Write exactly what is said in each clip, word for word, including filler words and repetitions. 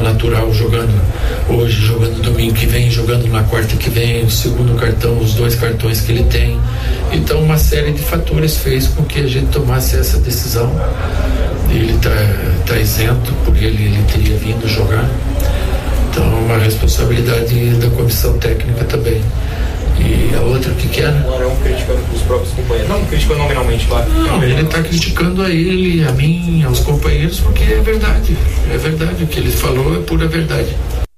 natural, jogando hoje, jogando domingo que vem, jogando na quarta que vem, o segundo cartão, os dois cartões que ele tem. Então uma série de fatores fez com que a gente tomasse essa decisão. Ele está tá isento, porque ele, ele teria vindo jogar. Então é uma responsabilidade da comissão técnica também. E a outra, o que que era? O Arão criticando os próprios companheiros. Não criticando nominalmente, claro. Não, ele está criticando a ele, a mim, aos companheiros, porque é verdade. É verdade, o que ele falou é pura verdade.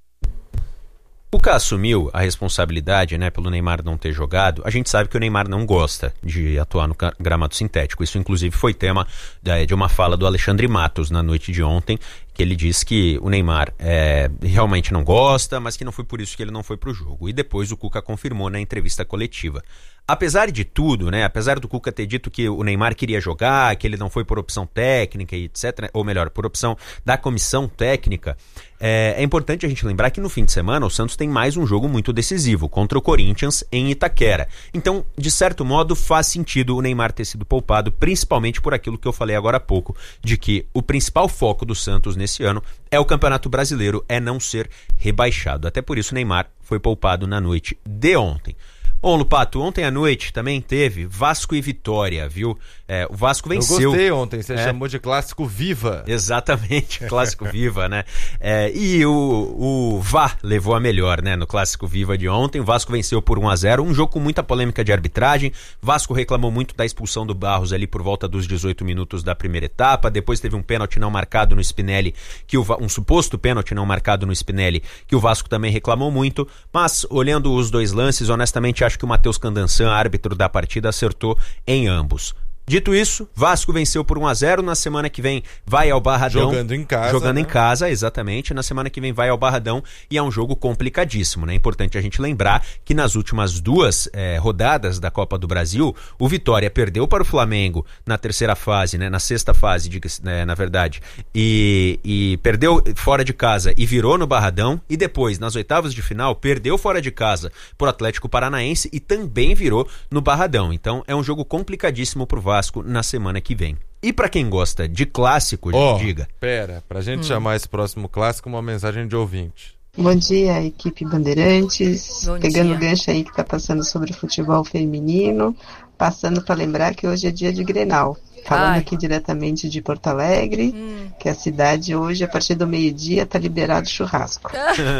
O Cuca assumiu a responsabilidade, né, pelo Neymar não ter jogado. A gente sabe que o Neymar não gosta de atuar no gramado sintético. Isso, inclusive, foi tema de uma fala do Alexandre Matos na noite de ontem, que ele disse que o Neymar é, realmente não gosta, mas que não foi por isso que ele não foi para o jogo. E depois o Cuca confirmou na entrevista coletiva. Apesar de tudo, né, apesar do Cuca ter dito que o Neymar queria jogar, que ele não foi por opção técnica e etcétera, ou melhor, por opção da comissão técnica, é, é importante a gente lembrar que no fim de semana o Santos tem mais um jogo muito decisivo, contra o Corinthians em Itaquera. Então, de certo modo, faz sentido o Neymar ter sido poupado, principalmente por aquilo que eu falei agora há pouco, de que o principal foco do Santos nesse ano é o Campeonato Brasileiro, é não ser rebaixado. Até por isso o Neymar foi poupado na noite de ontem. Bom, Lupato, ontem à noite também teve Vasco e Vitória, viu? É, o Vasco venceu. Eu gostei ontem, você é. chamou de clássico Viva. Exatamente, clássico Viva, né? É, e o, o V A levou a melhor, né? No clássico Viva de ontem, o Vasco venceu por um a zero, um jogo com muita polêmica de arbitragem. Vasco reclamou muito da expulsão do Barros ali por volta dos dezoito minutos da primeira etapa, depois teve um pênalti não marcado no Spinelli, que o, um suposto pênalti não marcado no Spinelli, que o Vasco também reclamou muito, mas olhando os dois lances, honestamente acho que o Matheus Candançan, árbitro da partida, acertou em ambos. Dito isso, Vasco venceu por um a zero, na semana que vem vai ao Barradão. Jogando em casa. Jogando né? em casa, exatamente. Na semana que vem vai ao Barradão e é um jogo complicadíssimo, né? É importante a gente lembrar que nas últimas duas eh, rodadas da Copa do Brasil, o Vitória perdeu para o Flamengo na terceira fase, né? Na sexta fase, diga-se, né? Na verdade, e, e perdeu fora de casa e virou no Barradão, e depois, nas oitavas de final, perdeu fora de casa para o Atlético Paranaense e também virou no Barradão. Então é um jogo complicadíssimo pro Vasco na semana que vem. E pra quem gosta de clássico, oh, diga. Pera, pra gente hum. chamar esse próximo clássico, uma mensagem de ouvinte. Bom dia, equipe Bandeirantes. Bom Pegando dia. o gancho aí que tá passando sobre o futebol feminino, passando para lembrar que hoje é dia de Grenal. Falando Ai. aqui diretamente de Porto Alegre, hum. que a cidade hoje, a partir do meio-dia, tá liberado churrasco.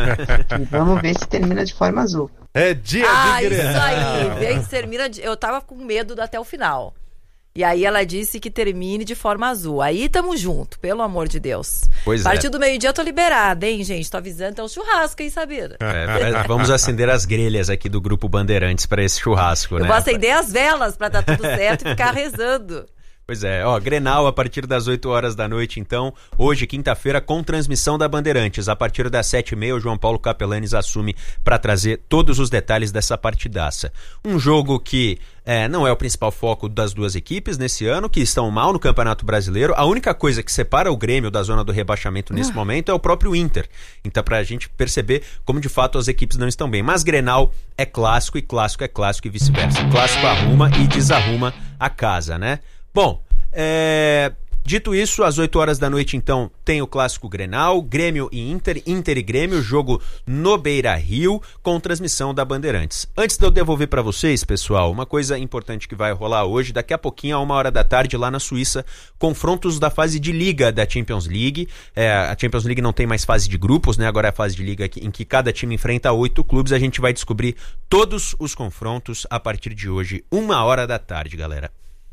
E vamos ver se termina de forma azul. É dia ah, de Grenal. Isso aí, vem que termina de... Eu tava com medo do até o final. E aí ela disse que termine de forma azul. Aí tamo junto, pelo amor de Deus. Pois a partir é. do meio-dia eu tô liberada, hein, gente? Tô avisando, então churrasco, hein, Sabina? É, vamos acender as grelhas aqui do Grupo Bandeirantes para esse churrasco, eu né? vou acender as velas pra dar tudo certo e ficar rezando. Pois é, ó, Grenal a partir das oito horas da noite, então, hoje, quinta-feira, com transmissão da Bandeirantes. A partir das sete e meia, o João Paulo Capelanes assume para trazer todos os detalhes dessa partidaça. Um jogo que é, não é o principal foco das duas equipes nesse ano, que estão mal no Campeonato Brasileiro. A única coisa que separa o Grêmio da zona do rebaixamento nesse ah. momento é o próprio Inter. Então, pra gente perceber como, de fato, as equipes não estão bem. Mas Grenal é clássico e clássico é clássico e vice-versa. Clássico arruma e desarruma a casa, né? Bom, é... dito isso, às oito horas da noite, então, tem o clássico Grenal, Grêmio e Inter, Inter e Grêmio, jogo no Beira-Rio, com transmissão da Bandeirantes. Antes de eu devolver para vocês, pessoal, uma coisa importante que vai rolar hoje, daqui a pouquinho, a uma hora da tarde, lá na Suíça, confrontos da fase de Liga da Champions League. É, a Champions League não tem mais fase de grupos, né? Agora é a fase de Liga em que cada time enfrenta oito clubes. A gente vai descobrir todos os confrontos a partir de hoje, uma hora da tarde, galera.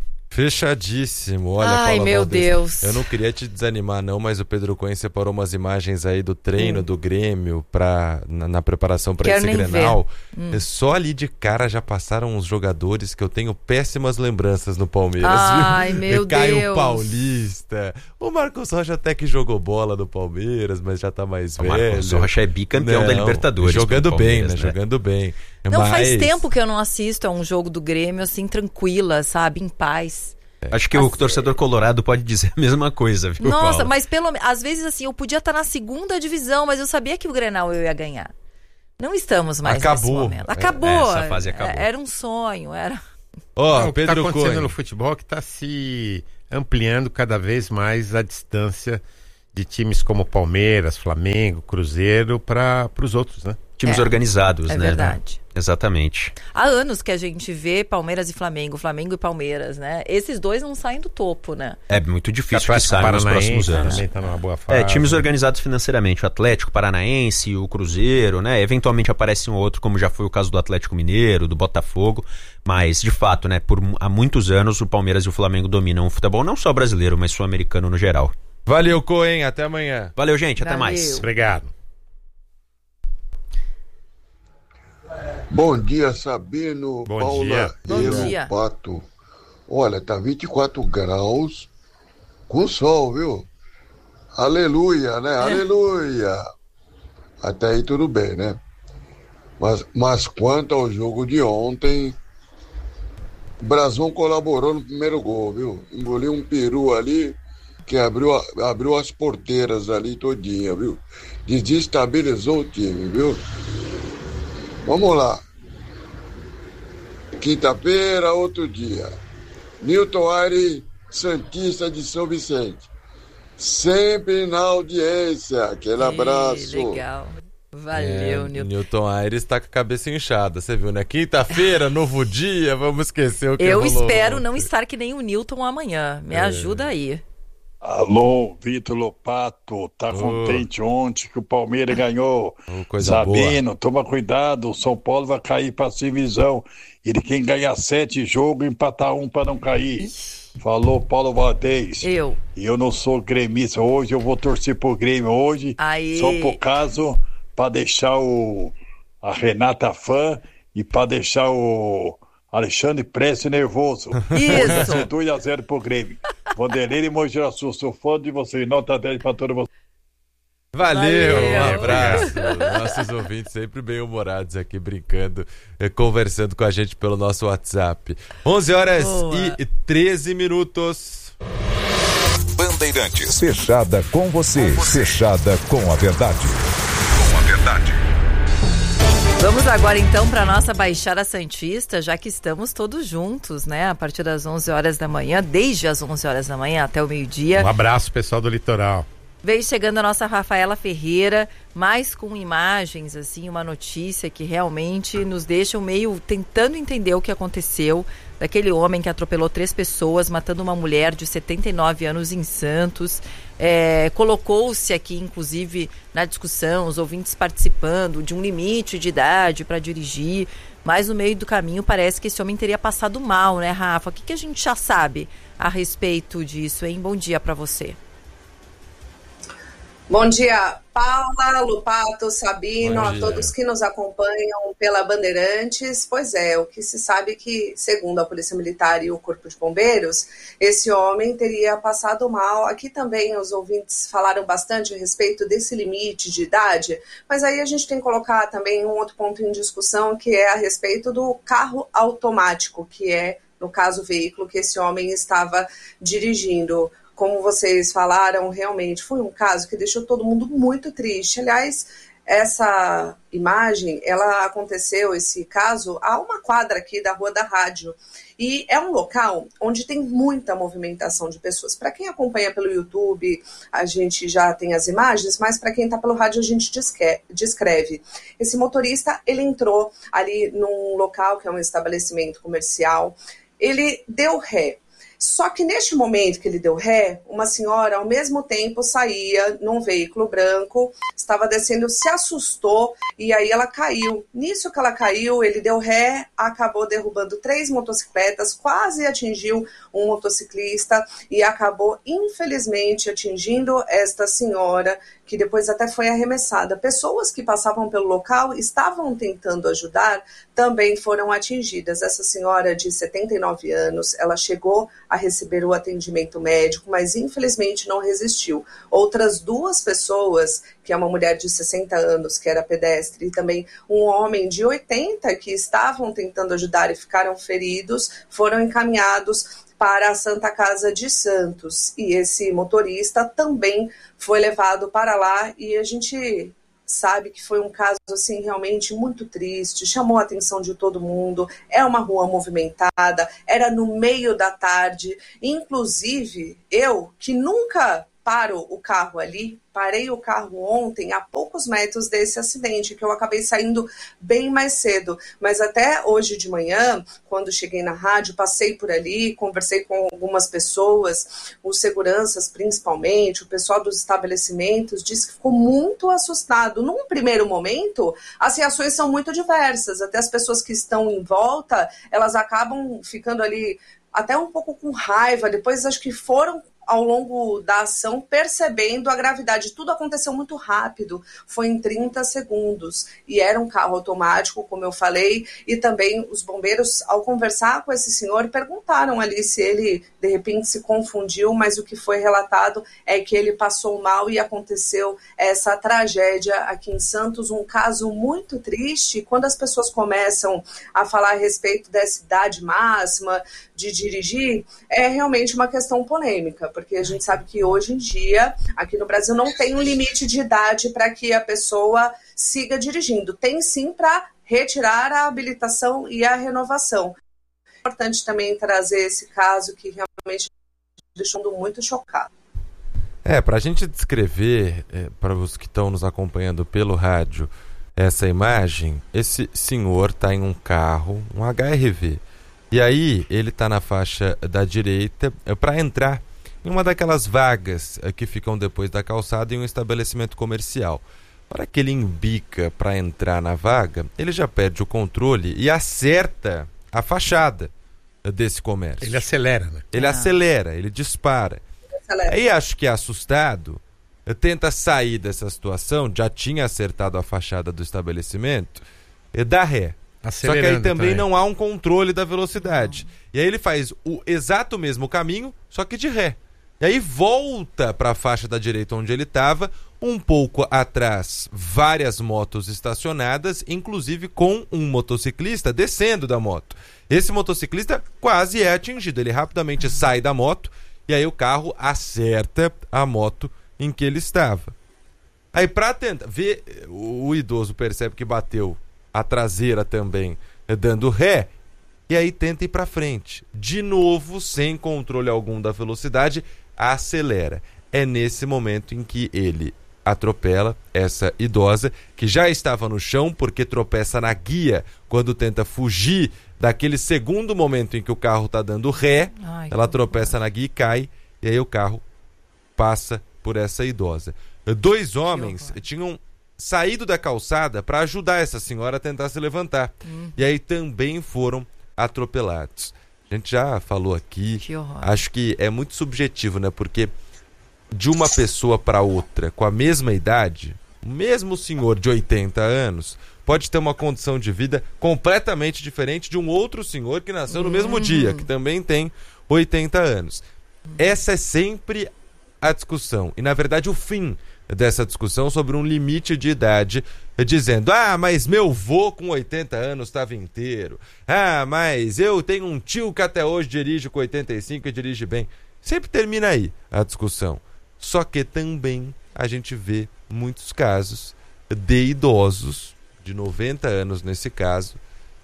Fechadíssimo. Olha, Ai, Paula meu Valdez, Deus. eu não queria te desanimar não, mas o Pedro Cunha separou umas imagens aí do treino hum. do Grêmio pra, na, na preparação para esse Grenal. Hum. Só ali de cara já passaram uns jogadores que eu tenho péssimas lembranças no Palmeiras. Ai, viu? meu Caio Deus. Paulista. O Marcos Rocha até que jogou bola no Palmeiras, mas já tá mais o velho. O Marcos Rocha é bicampeão não, da Libertadores. Jogando bem, né? né? Jogando bem. Não, mas... faz tempo que eu não assisto a um jogo do Grêmio assim, tranquila, sabe? Em paz. Acho que assim, o torcedor colorado pode dizer a mesma coisa, viu, Nossa, Paulo? mas pelo às vezes assim, eu podia estar na segunda divisão, mas eu sabia que o Grenal eu ia ganhar. Não estamos mais acabou. nesse momento. Acabou. É, essa fase acabou. Era um sonho, era... Ó, oh, o que está acontecendo Cunha. no futebol é que está se ampliando cada vez mais a distância de times como Palmeiras, Flamengo, Cruzeiro para os outros, né? Times é, organizados, é né? É verdade. Exatamente. Há anos que a gente vê Palmeiras e Flamengo, Flamengo e Palmeiras, né? Esses dois não saem do topo, né? É muito difícil que saiam nos próximos anos. Também tá numa boa fase. É, times organizados financeiramente, o Atlético Paranaense, o Cruzeiro, né? Eventualmente aparece um outro, como já foi o caso do Atlético Mineiro, do Botafogo, mas de fato, né? Por há muitos anos o Palmeiras e o Flamengo dominam o futebol, não só brasileiro, mas sul-americano no geral. Valeu, Cohen, até amanhã. Valeu, gente, até Valeu. mais. Obrigado. Bom dia, Sabino, Bom Paula dia. Bom e dia. Pato. Olha, tá vinte e quatro graus com sol, viu? Aleluia, né? Aleluia. Até aí tudo bem, né? Mas, mas quanto ao jogo de ontem, o Brasão colaborou no primeiro gol, viu? Engoliu um peru ali que abriu, abriu as porteiras ali todinha, viu? Desestabilizou o time, viu? Vamos lá. Quinta-feira, outro dia. Newton Aires, Santista de São Vicente. Sempre na audiência. Aquele Ih, abraço. Legal. Valeu, é, Nilton. Newton Aires tá com a cabeça inchada, você viu, né? Quinta-feira, novo dia, vamos esquecer o que Eu rolou espero ontem. não estar que nem o Newton amanhã. Me É. ajuda aí. Alô, Vitor Lopato, tá Ô. contente ontem que o Palmeiras ganhou. Ô, coisa Sabino, toma cuidado, o São Paulo vai cair pra divisão. Ele quer ganhar sete jogos e empatar um pra não cair. Falou Paulo Valdez. Eu. E eu não sou gremista, hoje eu vou torcer pro Grêmio hoje, Aí. só por caso, pra deixar o a Renata fã e pra deixar o Alexandre Prestes nervoso. Isso. Vai ser dois a zero pro Grêmio. Vanderlei e Mogi Açu, sou fã de vocês. Nota dez pra todo mundo. Valeu, Valeu. um abraço. Nossos ouvintes sempre bem-humorados aqui, brincando, eh, conversando com a gente pelo nosso WhatsApp. onze horas Boa. e treze minutos. Bandeirantes. Fechada com você. Fechada com a verdade. Com a verdade. Vamos agora então para nossa Baixada Santista, já que estamos todos juntos, né? A partir das onze horas da manhã, desde as onze horas da manhã até o meio-dia. Um abraço, pessoal do litoral. Veio chegando a nossa Rafaela Ferreira, mais com imagens, assim, uma notícia que realmente nos deixa meio tentando entender o que aconteceu daquele homem que atropelou três pessoas, matando uma mulher de setenta e nove anos em Santos. É, colocou-se aqui, inclusive, na discussão, os ouvintes participando de um limite de idade para dirigir, mas no meio do caminho parece que esse homem teria passado mal, né, Rafa? O que, que a gente já sabe a respeito disso, hein? Bom dia para você. Bom dia, Paula, Lupato, Sabino, Bom a dia. todos que nos acompanham pela Bandeirantes. Pois é, o que se sabe é que, segundo a Polícia Militar e o Corpo de Bombeiros, esse homem teria passado mal. Aqui também os ouvintes falaram bastante a respeito desse limite de idade, mas aí a gente tem que colocar também um outro ponto em discussão, que é a respeito do carro automático, que é, no caso, o veículo que esse homem estava dirigindo. Como vocês falaram, realmente foi um caso que deixou todo mundo muito triste. Aliás, essa imagem, ela aconteceu, esse caso, a uma quadra aqui da Rua da Rádio. E é um local onde tem muita movimentação de pessoas. Para quem acompanha pelo YouTube, a gente já tem as imagens, mas para quem está pelo rádio, a gente descreve. Esse motorista, ele entrou ali num local que é um estabelecimento comercial, ele deu ré. Só que neste momento que ele deu ré, uma senhora ao mesmo tempo saía num veículo branco, estava descendo, se assustou e aí ela caiu. Nisso que ela caiu, ele deu ré, acabou derrubando três motocicletas, quase atingiu um motociclista e acabou, infelizmente, atingindo esta senhora, que depois até foi arremessada. Pessoas que passavam pelo local estavam tentando ajudar, também foram atingidas. Essa senhora de setenta e nove anos, ela chegou a receber o atendimento médico, mas infelizmente não resistiu. Outras duas pessoas, que é uma mulher de sessenta anos, que era pedestre, e também um homem de oitenta, que estavam tentando ajudar e ficaram feridos, foram encaminhados para a Santa Casa de Santos. E esse motorista também foi levado para lá, e a gente sabe que foi um caso assim realmente muito triste, chamou a atenção de todo mundo. É uma rua movimentada, era no meio da tarde, inclusive eu, que nunca paro o carro ali, parei o carro ontem a poucos metros desse acidente, que eu acabei saindo bem mais cedo. Mas até hoje de manhã, quando cheguei na rádio, passei por ali, conversei com algumas pessoas, os seguranças principalmente, o pessoal dos estabelecimentos, disse que ficou muito assustado. Num primeiro momento, as reações são muito diversas, até as pessoas que estão em volta, elas acabam ficando ali até um pouco com raiva, depois acho que foram ao longo da ação, percebendo a gravidade. Tudo aconteceu muito rápido, foi em trinta segundos, e era um carro automático, como eu falei, e também os bombeiros, ao conversar com esse senhor, perguntaram ali se ele, de repente, se confundiu, mas o que foi relatado é que ele passou mal e aconteceu essa tragédia aqui em Santos, um caso muito triste. Quando as pessoas começam a falar a respeito dessa idade máxima de dirigir, é realmente uma questão polêmica, porque a gente sabe que hoje em dia, aqui no Brasil, não tem um limite de idade para que a pessoa siga dirigindo. Tem sim para retirar a habilitação e a renovação. É importante também trazer esse caso que realmente deixou muito chocado. É, para a gente descrever, é, para os que estão nos acompanhando pelo rádio, essa imagem, esse senhor está em um carro, um H R V, e aí ele está na faixa da direita é, para entrar em uma daquelas vagas que ficam depois da calçada em um estabelecimento comercial. Para que ele embica para entrar na vaga, ele já perde o controle e acerta a fachada desse comércio. Ele acelera, né? Ele Ah. acelera, ele dispara. Acelera. Aí acho que assustado, tenta sair dessa situação, já tinha acertado a fachada do estabelecimento, e dá ré. Só que aí também não há um controle da velocidade. E aí ele faz o exato mesmo caminho, só que de ré. E aí volta para a faixa da direita onde ele estava, um pouco atrás, várias motos estacionadas, inclusive com um motociclista descendo da moto. Esse motociclista quase é atingido, ele rapidamente sai da moto e aí o carro acerta a moto em que ele estava. Aí para tentar ver, o idoso percebe que bateu a traseira também, dando ré, e aí tenta ir para frente. De novo, sem controle algum da velocidade, acelera. É nesse momento em que ele atropela essa idosa, que já estava no chão porque tropeça na guia quando tenta fugir daquele segundo momento em que o carro está dando ré. Ai, ela tropeça na guia e cai, e aí o carro passa por essa idosa. Dois homens tinham saído da calçada para ajudar essa senhora a tentar se levantar. Hum. E aí também foram atropelados. A gente já falou aqui, que acho que é muito subjetivo, né? Porque de uma pessoa para outra, com a mesma idade, o mesmo senhor de oitenta anos pode ter uma condição de vida completamente diferente de um outro senhor que nasceu no hum. mesmo dia, que também tem oitenta anos. Hum. Essa é sempre a discussão. E, na verdade, o fim dessa discussão sobre um limite de idade, dizendo, ah, mas meu vô com oitenta anos estava inteiro, ah, mas eu tenho um tio que até hoje dirige com oitenta e cinco e dirige bem. Sempre termina aí a discussão. Só que também a gente vê muitos casos de idosos, de noventa anos nesse caso,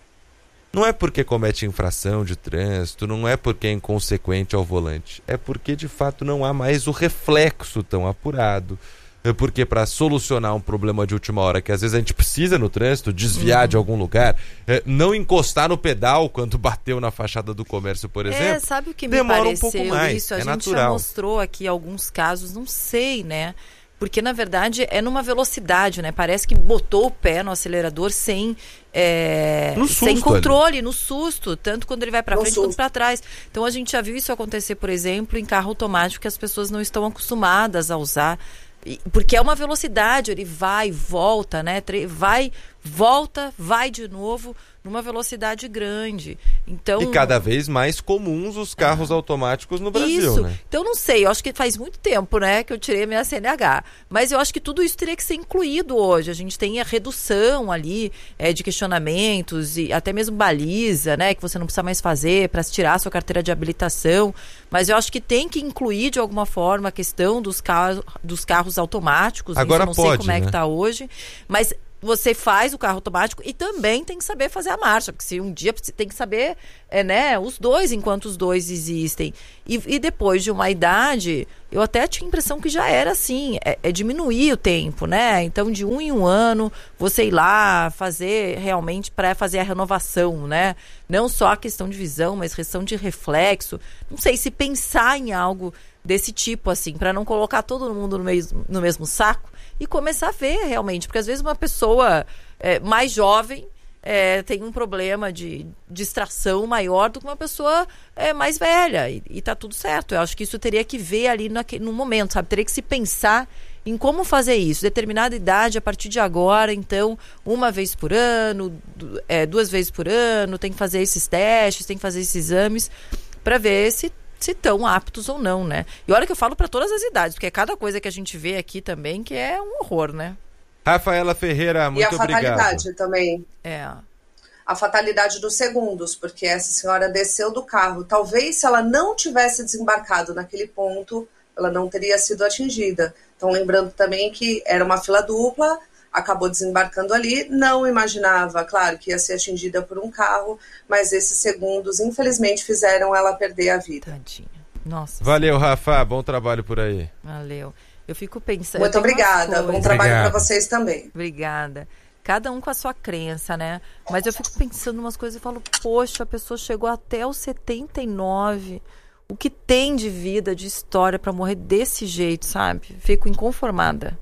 não é porque comete infração de trânsito, não é porque é inconsequente ao volante, é porque de fato não há mais o reflexo tão apurado. Porque para solucionar um problema de última hora que às vezes a gente precisa no trânsito, desviar uhum. de algum lugar, é, não encostar no pedal quando bateu na fachada do comércio, por exemplo, é, sabe o que me demora pareceu um pouco mais, isso? A é gente natural. Já mostrou aqui alguns casos, não sei, né? Porque, na verdade, é numa velocidade, né? Parece que botou o pé no acelerador sem, é, sem controle, ali. no susto, tanto quando ele vai para frente susto. quanto para trás. Então, a gente já viu isso acontecer, por exemplo, em carro automático que as pessoas não estão acostumadas a usar. Porque é uma velocidade, ele vai, volta, né? Vai, volta, vai de novo, numa velocidade grande. Então, e cada vez mais comuns os carros ah, automáticos no Brasil, isso. né? Então, não sei, eu acho que faz muito tempo, né, que eu tirei a minha C N H. Mas eu acho que tudo isso teria que ser incluído hoje. A gente tem a redução ali é, de questionamentos e até mesmo baliza, né, que você não precisa mais fazer para tirar a sua carteira de habilitação. Mas eu acho que tem que incluir de alguma forma a questão dos carros, dos carros automáticos. Agora isso eu não pode, sei como né? é que está hoje. Mas você faz o carro automático e também tem que saber fazer a marcha, porque se um dia você tem que saber, é, né, os dois enquanto os dois existem. E, e depois de uma idade, eu até tinha a impressão que já era assim, é, é diminuir o tempo, né? Então, de um em um ano, você ir lá fazer realmente para fazer a renovação, né? Não só a questão de visão, mas questão de reflexo. Não sei se pensar em algo desse tipo, assim, para não colocar todo mundo no mesmo, no mesmo saco e começar a ver realmente, porque às vezes uma pessoa é, mais jovem é, tem um problema de distração maior do que uma pessoa é, mais velha, e, e tá tudo certo. Eu acho que isso teria que ver ali naquele, no momento, sabe? Teria que se pensar em como fazer isso, determinada idade, a partir de agora, então, uma vez por ano, é, duas vezes por ano, tem que fazer esses testes, tem que fazer esses exames, para ver se se estão aptos ou não, né? E olha que eu falo para todas as idades, porque é cada coisa que a gente vê aqui também que é um horror, né? Rafaela Ferreira, muito obrigado. E a fatalidade obrigado. também. É. A fatalidade dos segundos, porque essa senhora desceu do carro. Talvez se ela não tivesse desembarcado naquele ponto, ela não teria sido atingida. Então, lembrando também que era uma fila dupla, acabou desembarcando ali, não imaginava, claro, que ia ser atingida por um carro, mas esses segundos, infelizmente, fizeram ela perder a vida. Tadinha. Nossa. Valeu, Rafa, bom trabalho por aí. Valeu. Eu fico pensando... Muito obrigada, bom trabalho para vocês também. Obrigada. Cada um com a sua crença, né? Mas eu fico pensando umas coisas e falo, poxa, a pessoa chegou até os setenta e nove, o que tem de vida, de história para morrer desse jeito, sabe? Fico inconformada.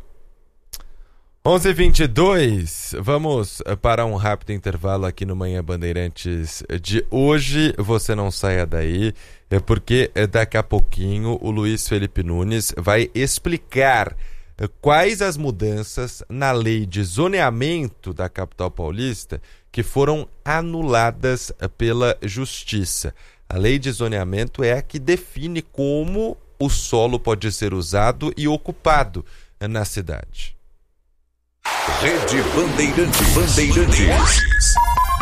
onze e vinte e dois, vamos para um rápido intervalo aqui no Manhã Bandeirantes de hoje. Você não saia daí, é porque daqui a pouquinho o Luiz Felipe Nunes vai explicar quais as mudanças na lei de zoneamento da capital paulista que foram anuladas pela Justiça. A lei de zoneamento é a que define como o solo pode ser usado e ocupado na cidade. Rede Bandeirantes. Bandeirantes.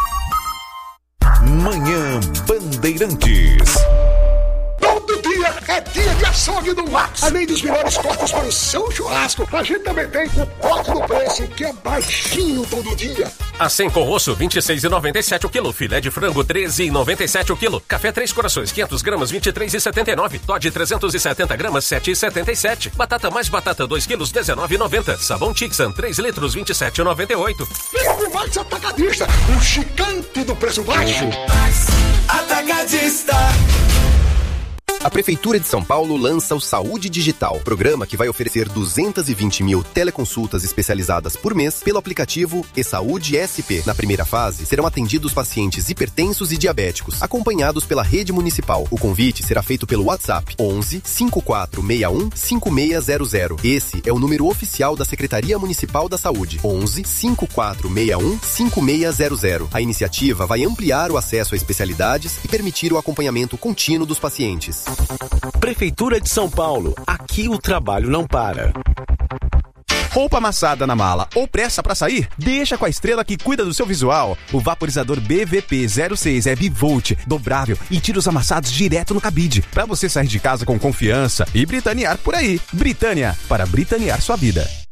Manhã Bandeirantes. Todo dia é dia de açougue do Max. Além dos melhores cortes para o seu churrasco, a gente também tem o corte do preço, que é baixinho todo dia. Assim com osso, vinte e seis reais e noventa e sete centavos o quilo. Filé de frango, treze reais e noventa e sete centavos o quilo. Café Três Corações, quinhentas gramas, vinte e três reais e setenta e nove centavos. Todd, trezentas e setenta gramas, sete reais e setenta e sete centavos. Batata mais batata, dois quilos, dezenove reais e noventa centavos. Sabão Tixan, três litros, vinte e sete reais e noventa e oito centavos. Vem pro Max Atacadista, o gigante do preço baixo. Atacadista. A Prefeitura de São Paulo lança o Saúde Digital, programa que vai oferecer duzentas e vinte mil teleconsultas especializadas por mês pelo aplicativo eSaúde S P. Na primeira fase, serão atendidos pacientes hipertensos e diabéticos, acompanhados pela rede municipal. O convite será feito pelo WhatsApp onze, cinquenta e quatro, sessenta e um, cinquenta e seis zero zero. Esse é o número oficial da Secretaria Municipal da Saúde. onze, cinquenta e quatro, sessenta e um, cinquenta e seis zero zero. A iniciativa vai ampliar o acesso a especialidades e permitir o acompanhamento contínuo dos pacientes. Prefeitura de São Paulo. Aqui o trabalho não para. Roupa amassada na mala ou pressa pra sair? Deixa com a Estrela que cuida do seu visual. O vaporizador B V P zero seis é bivolt, dobrável e tira os amassados direto no cabide, pra você sair de casa com confiança e britanear por aí. Britânia, para britanear sua vida.